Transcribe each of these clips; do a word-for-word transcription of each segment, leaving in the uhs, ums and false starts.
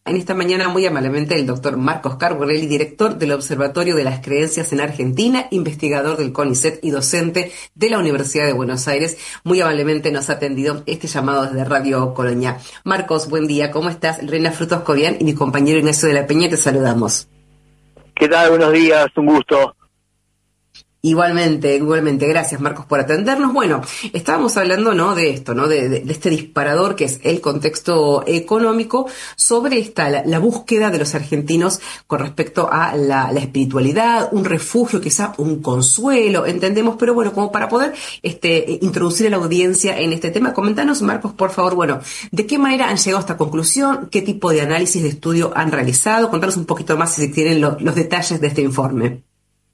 En esta mañana, muy amablemente, el doctor Marcos Carbonelli, director del Observatorio de las Creencias en Argentina, investigador del CONICET y docente de la Universidad de Buenos Aires, muy amablemente nos ha atendido este llamado desde Radio Colonia. Marcos, buen día, ¿cómo estás? Reina Frutos Cobian y mi compañero Ignacio de la Peña, te saludamos. ¿Qué tal? Buenos días, un gusto. Igualmente, igualmente. Gracias, Marcos, por atendernos. Bueno, estábamos hablando, ¿no?, de esto, ¿no?, de, de, de este disparador que es el contexto económico, sobre esta, la, la búsqueda de los argentinos con respecto a la, la espiritualidad, un refugio, quizá un consuelo, entendemos, pero bueno, como para poder este, introducir a la audiencia en este tema, comentanos, Marcos, por favor, bueno, ¿de qué manera han llegado a esta conclusión? ¿Qué tipo de análisis de estudio han realizado? Contanos un poquito más si tienen lo, los detalles de este informe.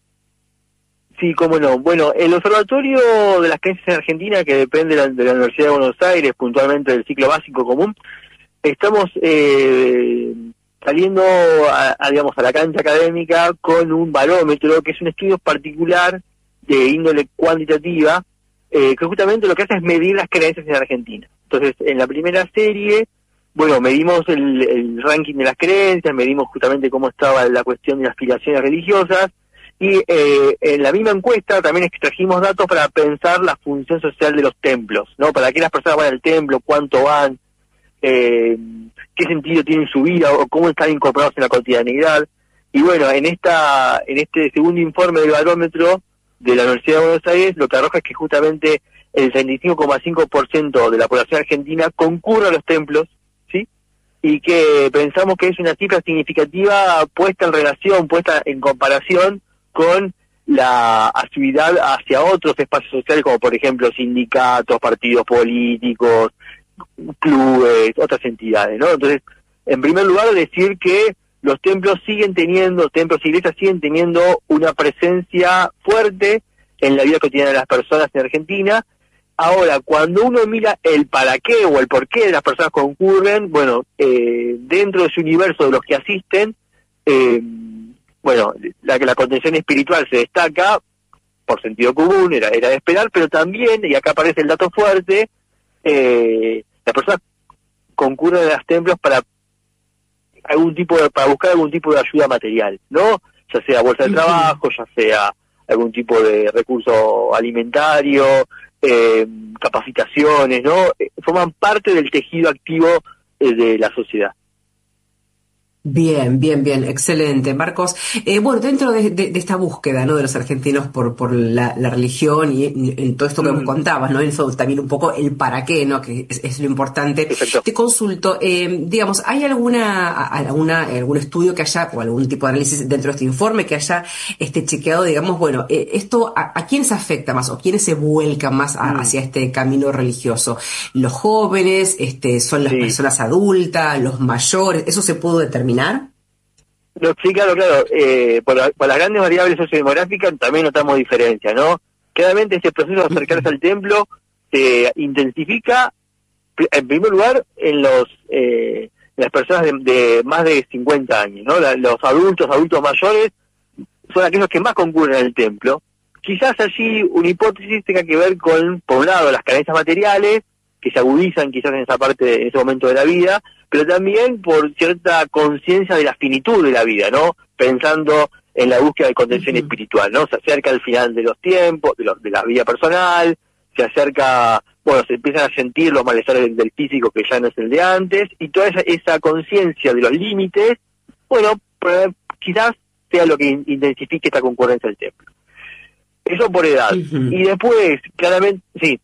Sí, cómo no. Bueno, el Observatorio de las Creencias en Argentina, que depende de la, de la Universidad de Buenos Aires, puntualmente del ciclo básico común, estamos eh, saliendo a, a, digamos, a la cancha académica con un barómetro, que es un estudio particular de índole cuantitativa, eh, que justamente lo que hace es medir las creencias en Argentina. Entonces, en la primera serie, bueno, medimos el, el ranking de las creencias, medimos justamente cómo estaba la cuestión de las aspiraciones religiosas, y eh, en la misma encuesta también extrajimos datos para pensar la función social de los templos, ¿no? Para qué las personas van al templo, cuánto van, eh, qué sentido tiene su vida o cómo están incorporados en la cotidianidad. Y bueno, en esta en este segundo informe del barómetro de la Universidad de Buenos Aires, lo que arroja es que justamente el treinta y cinco coma cinco por ciento de la población argentina concurre a los templos, ¿sí? Y que pensamos que es una cifra significativa puesta en relación, puesta en comparación con la actividad hacia otros espacios sociales, como por ejemplo sindicatos, partidos políticos, clubes, otras entidades, ¿no? Entonces, en primer lugar, decir que los templos siguen teniendo, templos y iglesias siguen teniendo una presencia fuerte en la vida cotidiana de las personas en Argentina. Ahora, cuando uno mira el para qué o el por qué las personas concurren, bueno, eh, dentro de su universo de los que asisten, eh, bueno, la que la contención espiritual se destaca por sentido común, era, era de esperar, pero también, y acá aparece el dato fuerte, eh, las personas concurren a los templos para algún tipo de, para buscar algún tipo de ayuda material, ¿no? Ya sea bolsa de trabajo, ya sea algún tipo de recurso alimentario, eh, capacitaciones, ¿no? Eh, forman parte del tejido activo eh, de la sociedad. Bien, bien, bien, excelente, Marcos. Eh, bueno, dentro de, de, de esta búsqueda, ¿no?, de los argentinos por por la, la religión y en, en todo esto que vos Mm. contabas, ¿no?, eso también un poco el para qué, ¿no?, que es, es lo importante. Exacto. Te consulto, eh, digamos, ¿hay alguna alguna algún estudio que haya o algún tipo de análisis dentro de este informe que haya este chequeado, digamos, bueno, eh, esto a, a quiénes afecta más o quiénes se vuelcan más a, Mm. hacia este camino religioso? ¿Los jóvenes, este, son las Sí. personas adultas, los mayores? ¿Eso se pudo determinar? No, sí, claro, claro. Eh, por, la, por las grandes variables sociodemográficas también notamos diferencias, ¿no? Claramente este proceso de acercarse al templo se intensifica, en primer lugar, en los eh, en las personas de, de más de cincuenta años, ¿no? La, los adultos, adultos mayores, son aquellos que más concurren al templo. Quizás allí una hipótesis tenga que ver con, por un lado, las carencias materiales, que se agudizan quizás en esa parte, en ese momento de la vida, pero también por cierta conciencia de la finitud de la vida, ¿no? Pensando en la búsqueda de contención uh-huh. espiritual, ¿no? Se acerca al final de los tiempos, de, los, de la vida personal, se acerca, bueno, se empiezan a sentir los malestares del, del físico que ya no es el de antes, y toda esa, esa conciencia de los límites, bueno, pues, quizás sea lo que intensifique esta concurrencia al templo. Eso por edad. Uh-huh. Y después, claramente, sí.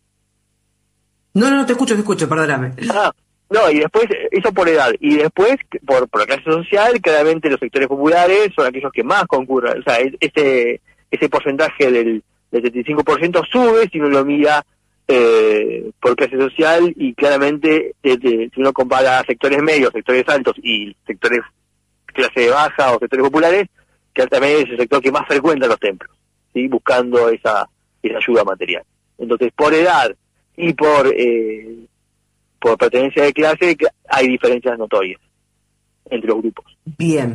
No, no, no, te escucho, te escucho, perdóname. Ah, no, y después, eso por edad. Y después, por, por la clase social, claramente los sectores populares son aquellos que más concurren. O sea, ese ese porcentaje del, del setenta y cinco por ciento sube si uno lo mira eh, por clase social, y claramente de, de, si uno compara sectores medios, sectores altos y sectores clase baja o sectores populares, que también es el sector que más frecuenta los templos, ¿sí? Buscando esa, esa ayuda material. Entonces, por edad y por eh, por pertenencia de clase hay diferencias notorias entre los grupos. Bien,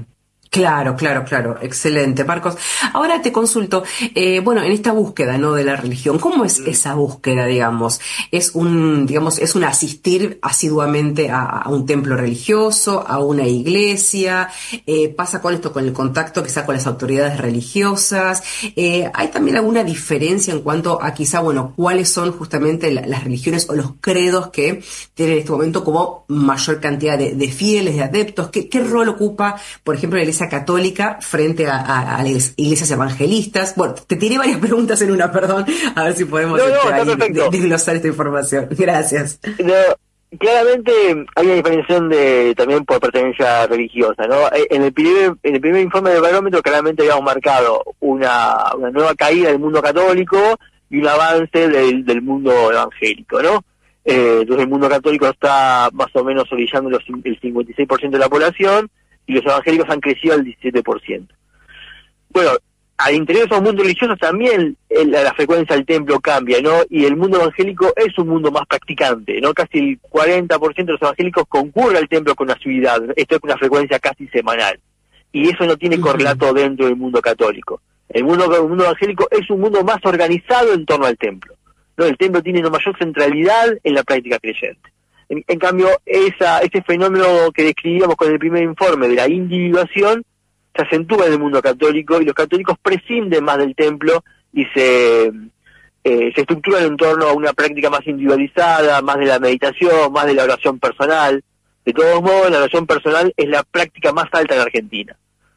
Claro, claro, claro, excelente, Marcos. Ahora te consulto, eh, bueno, en esta búsqueda, ¿no? De la religión, ¿cómo es Mm. esa búsqueda, digamos? ¿Es un, digamos, es un asistir asiduamente a, a un templo religioso, a una iglesia? Eh, ¿pasa con esto, con el contacto quizá con las autoridades religiosas? Eh, ¿hay también alguna diferencia en cuanto a quizá, bueno, cuáles son justamente la- las religiones o los credos que tienen en este momento como mayor cantidad de, de fieles, de adeptos? ¿Qué, qué rol ocupa, por ejemplo, la Iglesia Católica frente a, a- a las iglesias evangelistas? Bueno, te tiré varias preguntas en una, perdón, a ver si podemos No, no, este, está ahí de- perfecto. desglosar esta información. Gracias. No, claramente hay una diferenciación de también por pertenencia religiosa, ¿no? Eh, En el primer, en el primer informe del barómetro claramente habíamos marcado una, una nueva caída del mundo católico y un avance del, del mundo evangélico, ¿no? Eh, entonces el mundo católico está más o menos orillando los, cin- el cincuenta y seis por ciento de la población y los evangélicos han crecido al diecisiete por ciento. Bueno, al interior de esos mundos religiosos también eh, la, la frecuencia del templo cambia, ¿no? Y el mundo evangélico es un mundo más practicante, ¿no? Casi el cuarenta por ciento de los evangélicos concurre al templo con asiduidad, esto es una frecuencia casi semanal. Y eso no tiene Ujú. correlato dentro del mundo católico. El mundo, el mundo evangélico es un mundo más organizado en torno al templo, ¿no? El templo tiene una mayor centralidad en la práctica creyente. En, en cambio, esa, ese fenómeno que describíamos con el primer informe de la individuación se acentúa en el mundo católico y los católicos prescinden más del templo y se, eh, se estructuran en torno a una práctica más individualizada, más de la meditación, más de la oración personal. De todos modos, la oración personal es la práctica más alta en Argentina.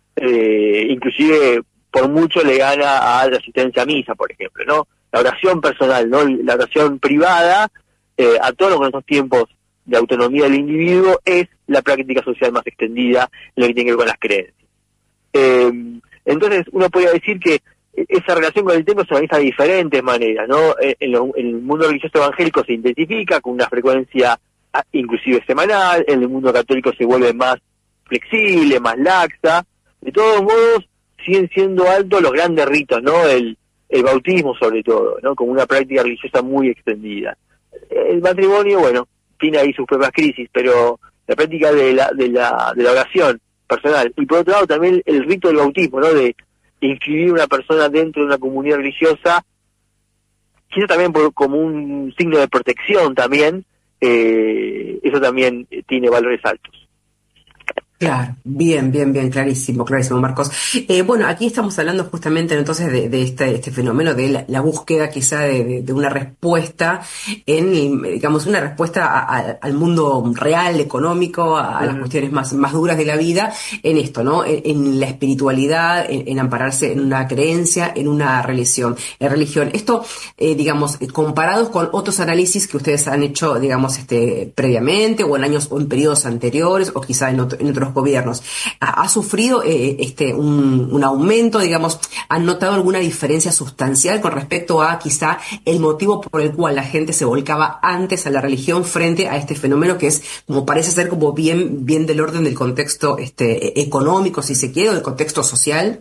Eh, inclusive por mucho le gana a la asistencia a misa, por ejemplo, ¿no? La oración personal, ¿no? La oración privada, eh, a todos los esos tiempos de autonomía del individuo, es la práctica social más extendida en lo que tiene que ver con las creencias. Eh, entonces uno podría decir que esa relación con el templo se organiza de diferentes maneras, ¿no? Eh, En, lo, en el mundo religioso evangélico se identifica con una frecuencia ah, inclusive semanal, en el mundo católico se vuelve más flexible, más laxa. De todos modos, siguen siendo altos los grandes ritos, ¿no? El, el bautismo sobre todo, ¿no? Como una práctica religiosa muy extendida. El matrimonio, bueno, tiene ahí sus propias crisis, pero la práctica de la, de la, de la oración personal. Y por otro lado también el rito del bautismo, ¿no? De inscribir a una persona dentro de una comunidad religiosa, quizá también por, como un signo de protección también, eh, eso también tiene valores altos. Claro, bien, bien, bien, clarísimo, clarísimo, Marcos. Eh, bueno, aquí estamos hablando justamente entonces de, de este, este fenómeno de la, la búsqueda quizá de, de- de una respuesta en, digamos, una respuesta a- a- al mundo real, económico, a, a las Uh-huh. cuestiones más, más duras de la vida, en esto, ¿no? En, en la espiritualidad, en, en ampararse en una creencia, en una religión, en religión. Esto, eh, digamos, eh, comparados con otros análisis que ustedes han hecho, digamos, este, previamente o en años o en periodos anteriores o quizá en, otro- en otros gobiernos. ¿Ha, ha sufrido eh, este un, un aumento, digamos? ¿Han notado alguna diferencia sustancial con respecto a quizá el motivo por el cual la gente se volcaba antes a la religión frente a este fenómeno que es, como parece ser, como bien, bien del orden del contexto este, económico, si se quiere, o del contexto social?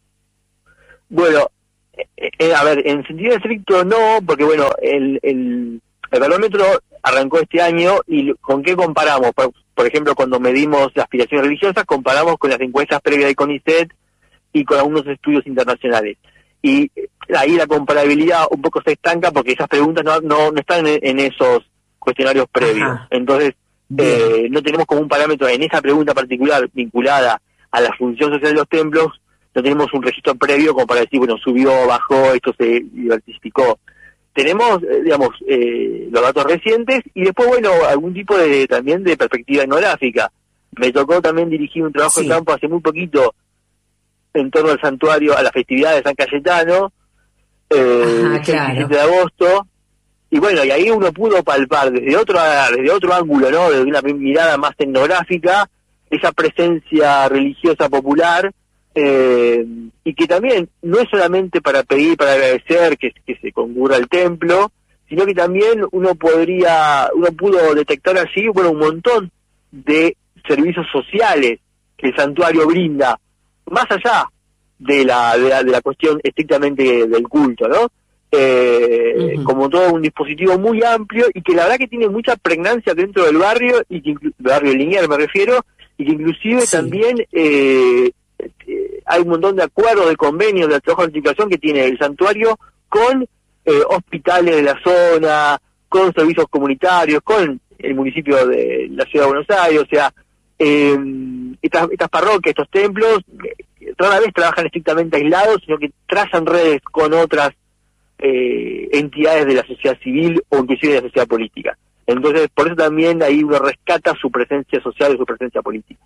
Bueno, eh, eh, a ver, en sentido estricto no, porque bueno, el, el, el barómetro arrancó este año y ¿con qué comparamos? Por, por ejemplo, cuando medimos las aspiraciones religiosas, comparamos con las encuestas previas de CONICET y con algunos estudios internacionales. Y ahí la comparabilidad un poco se estanca porque esas preguntas no, no, no están en, en esos cuestionarios previos. Ajá, Entonces, bien. eh, no tenemos como un parámetro en esa pregunta particular vinculada a la función social de los templos, no tenemos un registro previo como para decir, bueno, subió, bajó, esto se diversificó. Tenemos, eh, digamos, eh, los datos recientes y después, bueno, algún tipo de también de perspectiva etnográfica. Me tocó también dirigir un trabajo de Sí. campo hace muy poquito en torno al santuario, a la festividad de San Cayetano, eh, Ajá, seis y siete claro. de agosto, y bueno, y ahí uno pudo palpar desde otro desde otro ángulo, ¿no? Desde una mirada más etnográfica, esa presencia religiosa popular, eh, y que también no es solamente para pedir, para agradecer que, que se concurra al templo, sino que también uno podría, uno pudo detectar allí, bueno, un montón de servicios sociales que el santuario brinda, más allá de la, de la, de la cuestión estrictamente del culto, ¿no? Eh, Ujú. como todo un dispositivo muy amplio y que la verdad que tiene mucha pregnancia dentro del barrio, y que inclu- barrio Liniers me refiero, y que inclusive Sí. también eh, eh, hay un montón de acuerdos, de convenios, de trabajo de articulación que tiene el santuario con eh, hospitales de la zona, con servicios comunitarios, con el municipio de la Ciudad de Buenos Aires. O sea, eh, estas, estas parroquias, estos templos, eh, rara vez trabajan estrictamente aislados, sino que trazan redes con otras eh, entidades de la sociedad civil o inclusive de la sociedad política. Entonces, por eso también ahí uno rescata su presencia social y su presencia política.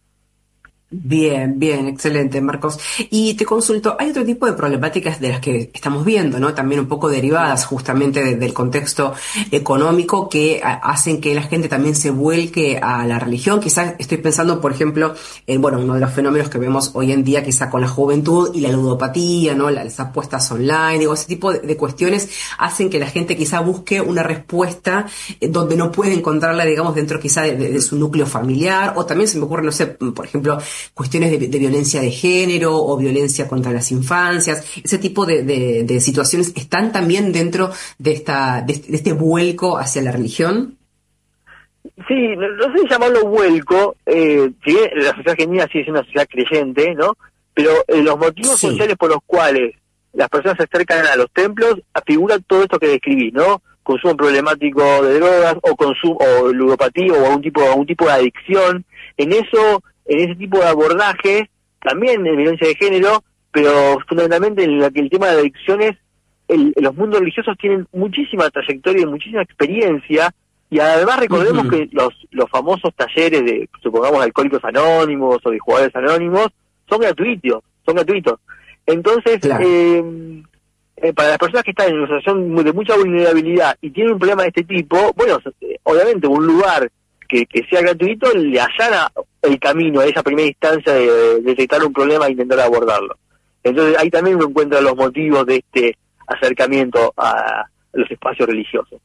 Bien, bien, excelente, Marcos. Y te consulto, hay otro tipo de problemáticas de las que estamos viendo, ¿no? También un poco derivadas justamente de, del contexto económico que a, hacen que la gente también se vuelque a la religión. Quizás estoy pensando, por ejemplo, en, bueno, uno de los fenómenos que vemos hoy en día, quizá con la juventud y la ludopatía, ¿no? Las apuestas online, digo, ese tipo de, de cuestiones hacen que la gente quizá busque una respuesta eh, donde no puede encontrarla, digamos, dentro quizá de, de, de su núcleo familiar, o también se me ocurre, no sé, por ejemplo, cuestiones de, de violencia de género o violencia contra las infancias. Ese tipo de, de, de situaciones están también dentro de esta de este, de este vuelco hacia la religión. Sí, no, no sé si llamarlo vuelco, eh, si bien la sociedad argentina sigue siendo una sociedad creyente, ¿no? Pero eh, los motivos sí. sociales por los cuales las personas se acercan a los templos afiguran todo esto que describí, ¿no? Consumo problemático de drogas o consumo o ludopatía o algún tipo algún tipo de adicción. En eso En ese tipo de abordaje, también en violencia de género, pero fundamentalmente en la que el tema de adicciones, el, los mundos religiosos tienen muchísima trayectoria y muchísima experiencia, y además recordemos uh-huh. que los los famosos talleres de, supongamos, Alcohólicos Anónimos o de Jugadores Anónimos, son gratuitos, son gratuitos. Entonces, claro. eh, eh, para las personas que están en una situación de mucha vulnerabilidad y tienen un problema de este tipo, bueno, obviamente un lugar que, que sea gratuito le allana el camino a esa primera instancia de, de detectar un problema e intentar abordarlo. Entonces ahí también uno encuentra los motivos de este acercamiento a los espacios religiosos.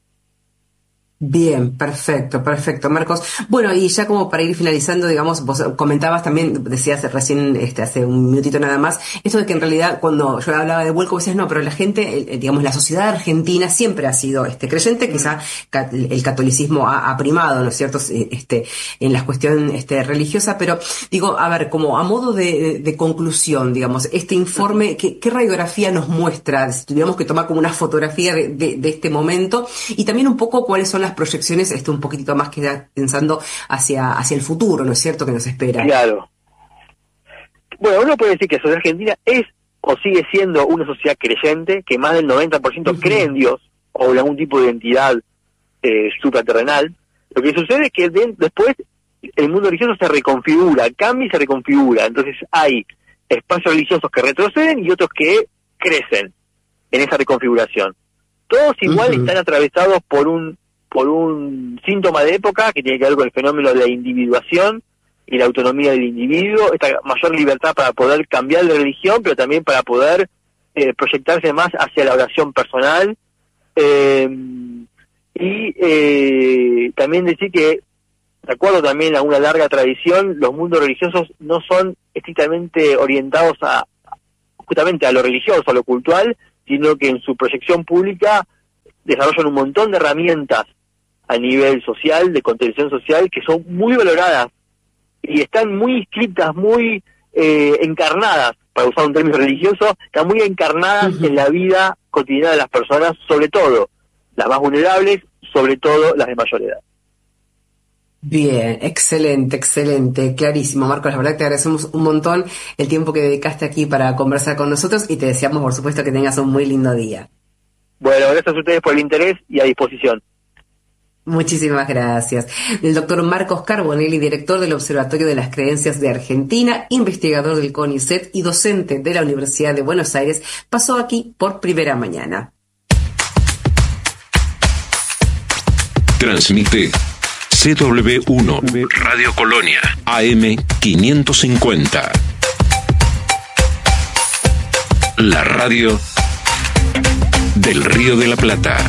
Bien, perfecto, perfecto, Marcos. Bueno, y ya como para ir finalizando, digamos, vos comentabas también, decías recién, este, hace un minutito nada más, esto de que en realidad cuando yo hablaba de vuelco, decías, no, pero la gente, digamos, la sociedad argentina siempre ha sido este creyente, quizá el catolicismo ha, ha primado, ¿no es cierto?, este, en la cuestión este, religiosa, pero digo, a ver, como a modo de, de conclusión, digamos, este informe, ¿qué, qué radiografía nos muestra? Si tuviéramos que tomar como una fotografía de, de, de este momento, y también un poco cuáles son las proyecciones, esto un poquitito más que pensando hacia hacia el futuro, ¿no es cierto?, que nos espera. Claro. Bueno, uno puede decir que la sociedad argentina es o sigue siendo una sociedad creyente, que más del noventa por ciento uh-huh. cree en Dios o en algún tipo de entidad eh, supraterrenal. Lo que sucede es que de, después el mundo religioso se reconfigura, cambia y se reconfigura. Entonces hay espacios religiosos que retroceden y otros que crecen en esa reconfiguración. Todos igual uh-huh. están atravesados por un por un síntoma de época que tiene que ver con el fenómeno de la individuación y la autonomía del individuo, esta mayor libertad para poder cambiar de religión, pero también para poder eh, proyectarse más hacia la oración personal, eh, y eh, también decir que, de acuerdo también a una larga tradición, los mundos religiosos no son estrictamente orientados a justamente a lo religioso, a lo cultural, sino que en su proyección pública desarrollan un montón de herramientas a nivel social, de contención social, que son muy valoradas y están muy inscritas, muy eh, encarnadas, para usar un término religioso, están muy encarnadas uh-huh. en la vida cotidiana de las personas, sobre todo las más vulnerables, sobre todo las de mayor edad. Bien, excelente, excelente, clarísimo, Marcos. La verdad que te agradecemos un montón el tiempo que dedicaste aquí para conversar con nosotros y te deseamos, por supuesto, que tengas un muy lindo día. Bueno, gracias a ustedes por el interés y a disposición. Muchísimas gracias. El doctor Marcos Carbonelli, director del Observatorio de las Creencias de Argentina, investigador del CONICET y docente de la Universidad de Buenos Aires, pasó aquí por Primera Mañana. Transmite C W uno, Radio Colonia, A M quinientos cincuenta. La radio del Río de la Plata.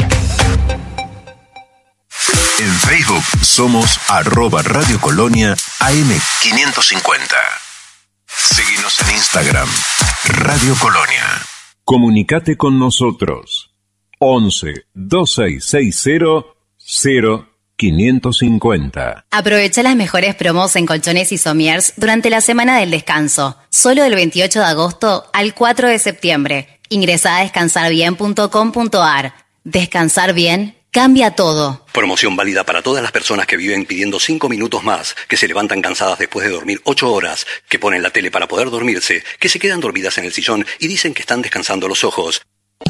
En Facebook somos arroba Radio Colonia A M quinientos cincuenta. Seguinos en Instagram, Radio Colonia. Comunicate con nosotros. once, dos seis seis cero, cero quinientos cincuenta. Aprovecha las mejores promos en colchones y somiers durante la semana del descanso. Solo del veintiocho de agosto al cuatro de septiembre. Ingresá a descansar bien punto com punto a r. Descansar bien cambia todo. Promoción válida para todas las personas que viven pidiendo cinco minutos más, que se levantan cansadas después de dormir ocho horas, que ponen la tele para poder dormirse, que se quedan dormidas en el sillón y dicen que están descansando los ojos.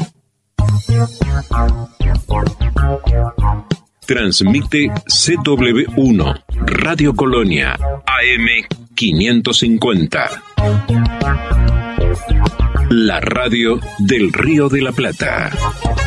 Transmite C W uno, Radio Colonia, A M quinientos cincuenta. La radio del Río de la Plata.